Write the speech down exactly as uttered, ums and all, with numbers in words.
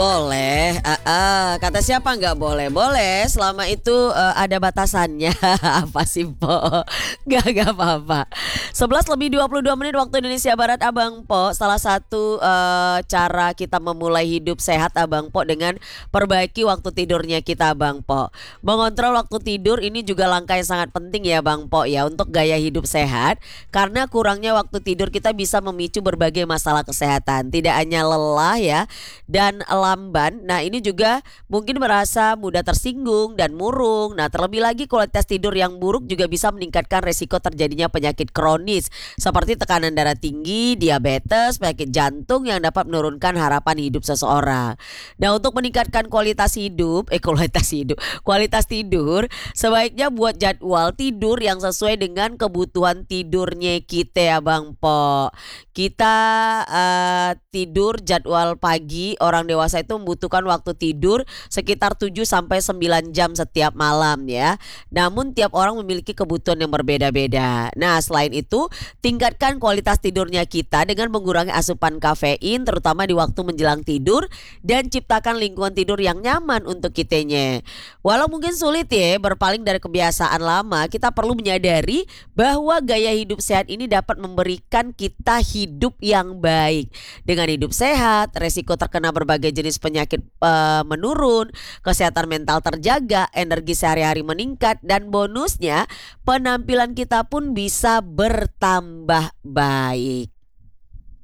Boleh, heeh, kata siapa nggak boleh? Boleh, selama itu, eee, ada batasannya. Apa sih, Po? Nggak nggak apa-apa. Sebelas lebih dua puluh dua menit waktu Indonesia Barat, Abang Po. Salah satu, eee, cara kita memulai hidup sehat, Abang Po, dengan perbaiki waktu tidurnya kita, Bang Po. Mengontrol waktu tidur ini juga langkah yang sangat penting ya, Bang Po, ya, untuk gaya hidup sehat. Karena kurangnya waktu tidur kita bisa memicu berbagai masalah kesehatan. Tidak hanya lelah ya, dan lamban. Nah, ini juga mungkin merasa mudah tersinggung dan murung. Nah, terlebih lagi kualitas tidur yang buruk juga bisa meningkatkan resiko terjadinya penyakit kronis seperti tekanan darah tinggi, diabetes, penyakit jantung yang dapat menurunkan harapan hidup seseorang. Nah, untuk meningkatkan kualitas hidup, eh kualitas hidup, kualitas tidur, sebaiknya buat jadwal tidur yang sesuai dengan kebutuhan tidurnya kita ya, Bang Po. Kita eh, tidur jadwal pagi, orang dewasa itu membutuhkan waktu tidur sekitar tujuh sampai sembilan jam setiap malam ya. Namun tiap orang memiliki kebutuhan yang berbeda-beda. Nah, selain itu, tingkatkan kualitas tidurnya kita dengan mengurangi asupan kafein terutama di waktu menjelang tidur dan ciptakan lingkungan tidur yang nyaman untuk kitanya. Walau mungkin sulit ya berpaling dari kebiasaan lama, kita perlu menyadari bahwa gaya hidup sehat ini dapat memberikan kita hidup yang baik. Dengan hidup sehat, resiko terkena berbagai jenis penyakit eh, menurun, kesehatan mental terjaga, energi sehari-hari meningkat, dan bonusnya penampilan kita pun bisa bertambah baik.